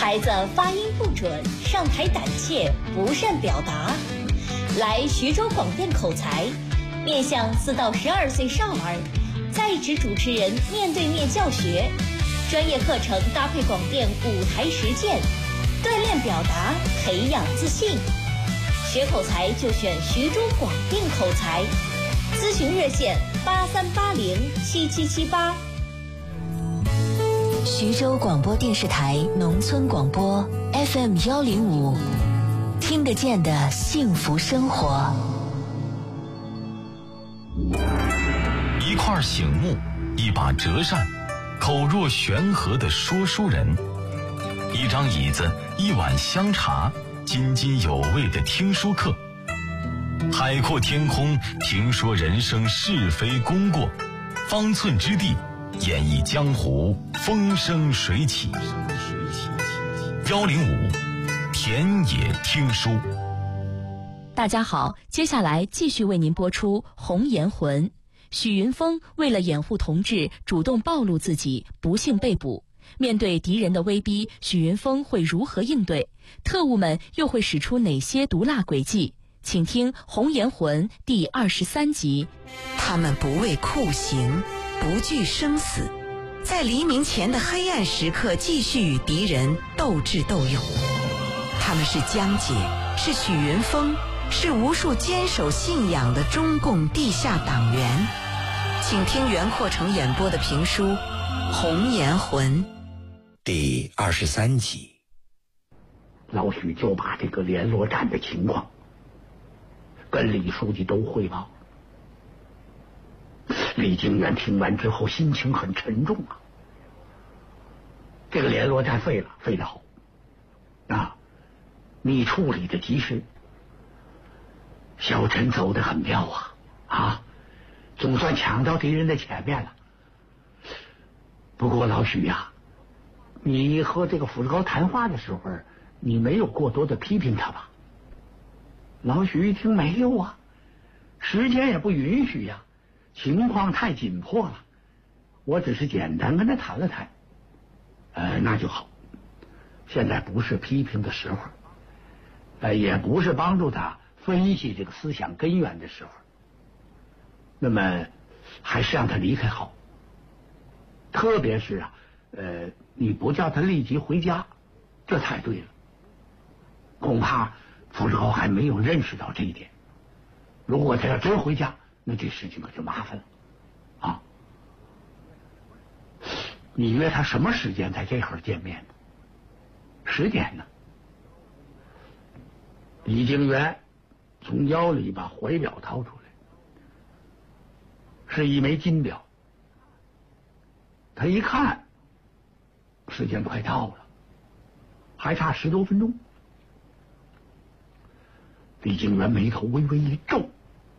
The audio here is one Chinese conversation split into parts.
孩子发音不准，上台胆怯，不善表达，来徐州广电口才，面向4到12岁少儿，在职主持人面对面教学，专业课程搭配广电舞台实践，锻炼表达，培养自信。学口才就选徐州广电口才，咨询热线83807778。 徐州广播电视台农村广播 FM105，听得见的幸福生活。 一块醒目，一把折扇，口若悬河的说书人，一张椅子，一碗香茶，津津有味的听书课。海阔天空，听说人生是非功过，方寸之地，演绎江湖，风生水起。105田野听书。 大家好，接下来继续为您播出《红颜魂》。许云峰为了掩护同志，主动暴露自己，不幸被捕。面对敌人的威逼，许云峰会如何应对？特务们又会使出哪些毒辣诡计？请听《红颜魂》第23集。 他们不畏酷刑，不惧生死，在黎明前的黑暗时刻继续与敌人斗智斗勇。他们是江姐，是许云峰，是无数坚守信仰的中共地下党员。请听袁阔成演播的评书《红颜魂》 第23集。 老许就把这个联络站的情况跟李书记都汇报。李经元听完之后心情很沉重啊。这个联络站废了，废得好啊！你处理的及时，小陈走得很妙啊，总算抢到敌人的前面了。不过老许呀，你和这个傅志高谈话的时候，你没有过多的批评他吧？老许一听没有啊，时间也不允许呀，情况太紧迫了，我只是简单跟他谈了谈。那就好，现在不是批评的时候，也不是帮助他分析这个思想根源的时候，那么还是让他离开好。特别是你不叫他立即回家，这太对了。恐怕傅志高还没有认识到这一点，如果他要真回家，那这事情可就麻烦了啊！你约他什么时间在这会儿见面呢？10点呢？李经元从腰里把怀表掏出来，是一枚金表。他一看，时间快到了，还差10多分钟。李经元眉头微微一皱，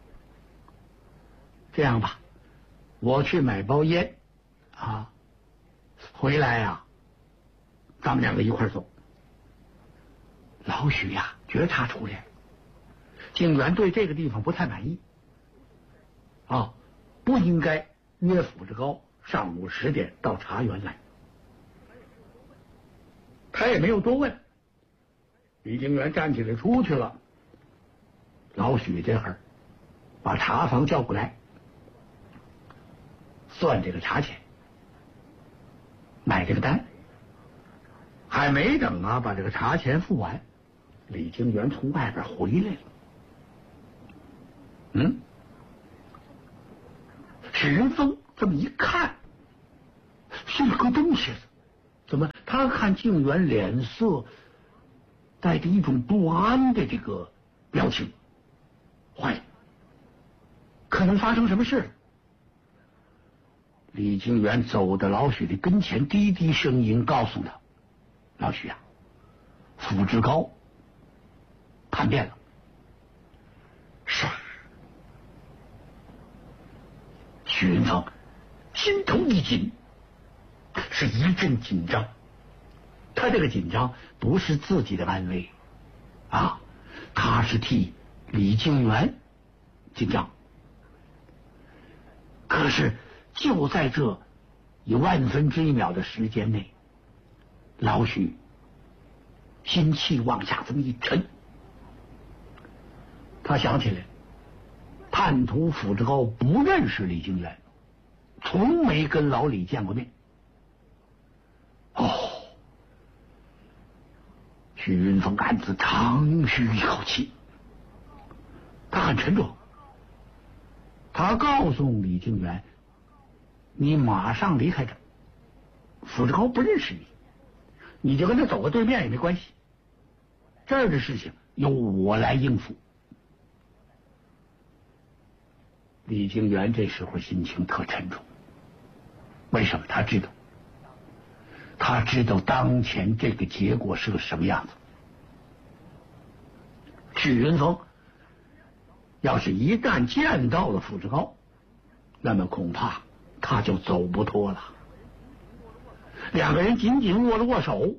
这样吧，我去买包烟啊，回来呀，咱们2个一块走。老许呀，觉察出来，警员对这个地方不太满意啊，不应该约傅志高上午10点到茶园来。他也没有多问，李经元站起来出去了。老许这会儿把茶房叫过来，算这个茶钱，买这个单。还没等把这个茶钱付完，李经元从外边回来了。许云峰这么一看，心里咯噔一下子，怎么他看经元脸色带着一种不安的这个表情，坏了，可能发生什么事了。李经元走到老许的跟前，低低声音告诉他：“老许啊，傅志高叛变了。”是。许云峰心头一紧，是一阵紧张。他这个紧张不是自己的安危啊，他是替李经元紧张。可是就在这1万分之1秒的时间内，老许心气往下这么一沉，他想起来，叛徒傅志高不认识李靖远，从没跟老李见过面。许云峰暗自长吁一口气，他很沉着。他告诉李靖远：“你马上离开这儿，傅志高不认识你，你就跟他走个对面也没关系。这儿的事情由我来应付。”李靖远这时候心情特沉重，为什么？他知道当前这个结果是个什么样子。许云峰要是一旦见到了傅志高，那么恐怕他就走不脱了。两个人紧紧握了握手。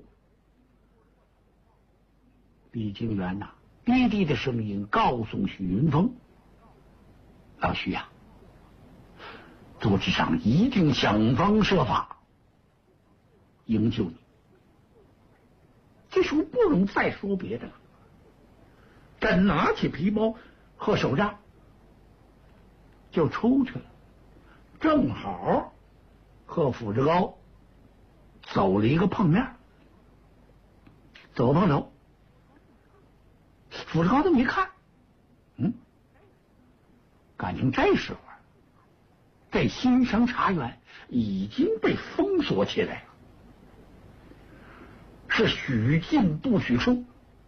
李靖远低低的声音告诉许云峰：“老许呀，组织上一定想方设法营救你。”这时候不容再说别的了，但拿起皮包和手杖就出去了，正好和傅志高走了一个碰面，走碰头。傅志高这么一看，感情这时候这新生茶园已经被封锁起来了，是许进不许出。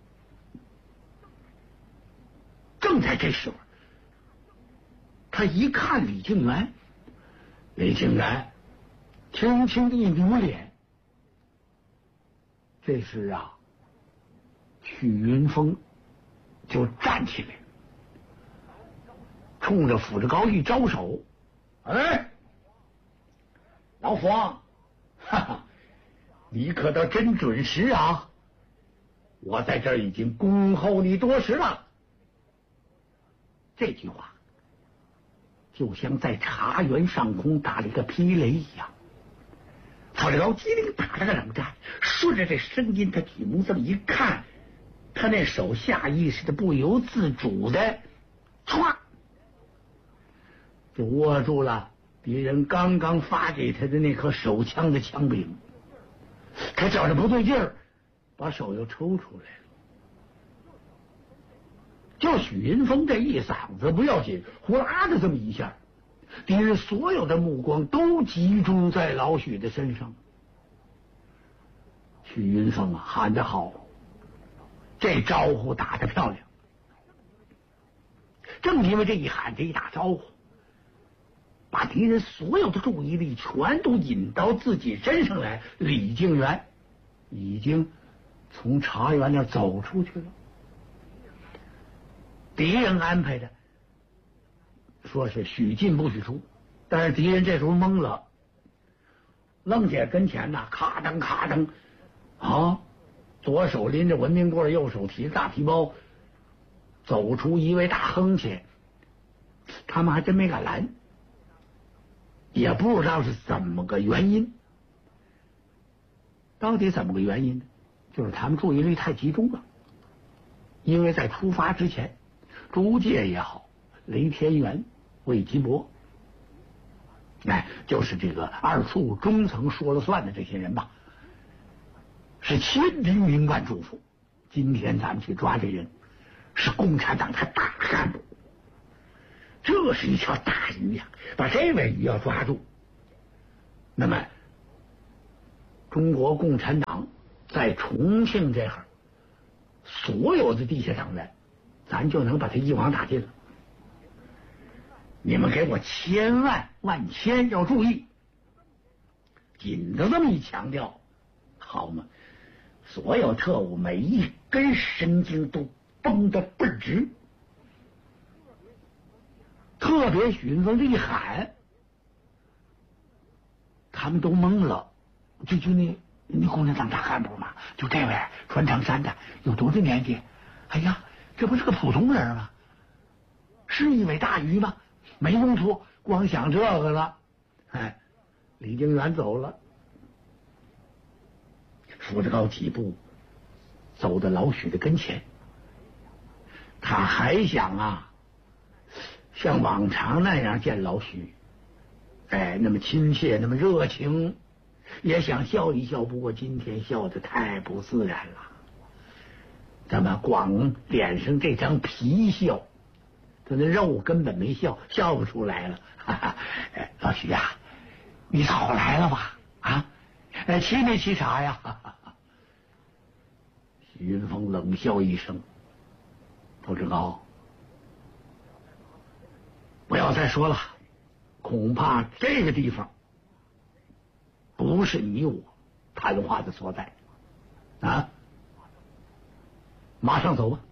正在这时候，他一看李靖远，李靖远轻轻的一扭脸，这时许云峰就站起来，冲着傅志高一招手：“哎，老傅，哈哈，你可倒真准时啊！我在这儿已经恭候你多时了。”这句话就像在茶园上空打了一个霹雷一样。傅志高机灵打了个冷战，顺着这声音，他举目这么一看，他那手下意识的不由自主的歘就握住了敌人刚刚发给他的那颗手枪的枪柄。他觉着不对劲儿，把手又抽出来了。就许云峰这一嗓子不要紧，呼啦的这么一下，敌人所有的目光都集中在老许的身上。许云峰喊得好，这招呼打得漂亮。正因为这一喊，这一打招呼，把敌人所有的注意力全都引到自己身上来。李靖远已经从茶园那走出去了。敌人安排的说是许进不许出，但是敌人这时候懵了，愣姐跟前咔噔咔噔左手拎着文明棍，右手提着大皮包，走出一位大亨去。他们还真没敢拦，也不知道是怎么个原因。到底怎么个原因呢？就是他们注意力太集中了。因为在出发之前，朱介也好，雷天元、魏吉伯，就是这个二处中层说了算的这些人吧，是千叮咛万嘱咐，今天咱们去抓这人，是共产党他大干部，这是一条大鱼呀，把这尾鱼要抓住，那么中国共产党在重庆这儿所有的地下党员，咱就能把他一网打尽了。你们给我千万万千要注意，紧的这么一强调，好吗？所有特务每一根神经都绷得倍儿直。特别许云峰这一喊，他们都懵了。就那共产党大干部嘛，就这位穿长衫的，有多大年纪？哎呀，这不是个普通人吗？是一尾大鱼吗？没弄错，光想这个了。李靖远走了，傅志高几步走到老许的跟前，他还想啊，像往常那样见老许，那么亲切，那么热情，也想笑一笑，不过今天笑得太不自然了。怎么光脸上这张皮笑，他那肉根本没笑不出来了。老许呀，你早来了吧？啊，沏没沏茶呀？许云峰冷笑一声：“周志高，不要再说了，恐怕这个地方不是你我谈话的所在啊！马上走吧。”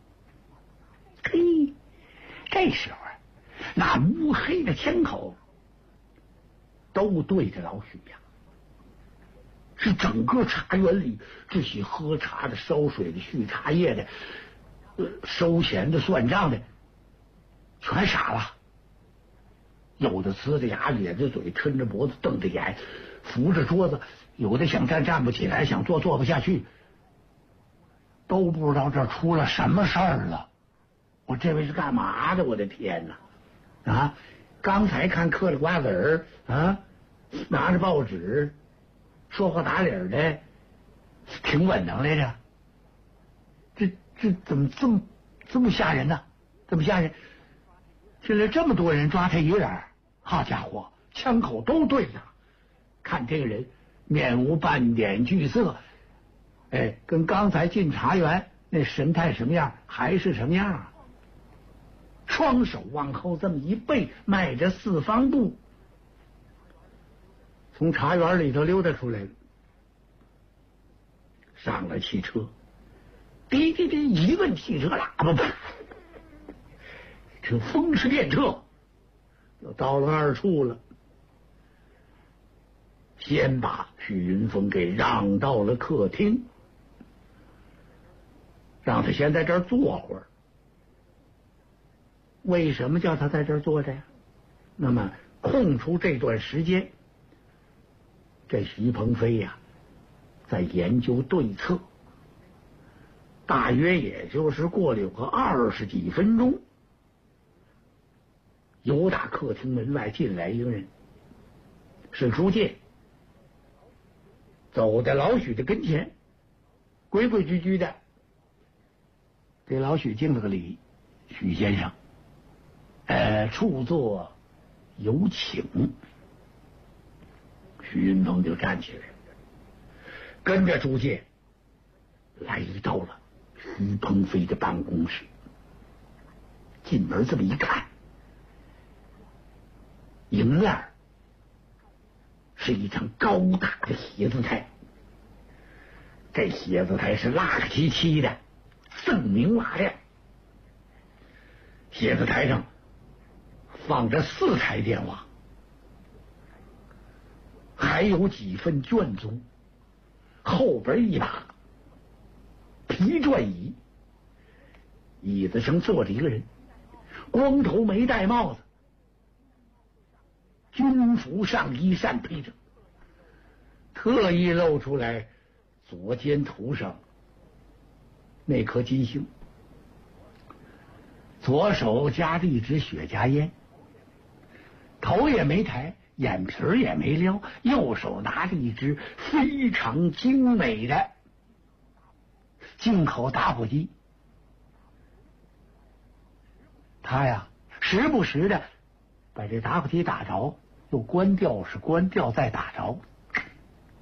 嘿，这时候那乌黑的枪口都对着老许呀，是整个茶园里这些喝茶的、烧水的、续茶叶的、收钱的、算账的，全傻了。有的呲着牙、咧着嘴、抻着脖子、瞪着眼、扶着桌子，有的想站不起来，想坐不下去，都不知道这出了什么事儿了。我这位是干嘛的？我的天哪！啊，刚才看嗑着瓜子儿啊，拿着报纸，说话打理的，挺稳当来着。这怎么这么吓人呢？这么吓人！现在这么多人抓他一人，好家伙，枪口都对上。看这个人面无半点惧色，跟刚才进茶园那神态什么样还是什么样啊？双手往后这么一背，迈着4方步，从茶园里头溜达出来了，上了汽车，滴滴滴一摁汽车喇叭，这风驰电掣，又到了2处了。先把许云峰给让到了客厅，让他先在这儿坐会儿。为什么叫他在这儿坐着呀？那么空出这段时间，这徐鹏飞呀，在研究对策。大约也就是过了有个20几分钟，由打客厅门外进来一个人，是朱建，走在老许的跟前，规规矩矩的给老许敬了个礼：“许先生，处座有请。”许云峰就站起来了，跟着朱建来到了徐鹏飞的办公室。进门这么一看，迎面是一张高大的写字台，这写字台是蜡个漆漆的，锃明瓦亮。写字台上放着4台电话，还有几份卷宗，后边一把皮转椅，椅子上坐着一个人，光头没戴帽子，军服上衣扇披着，特意露出来左肩头上那颗金星，左手夹着一支雪茄烟，头也没抬，眼皮也没撩，右手拿着一支非常精美的进口打火机。他呀，时不时的把这打火机打着，又关掉，是关掉再打着，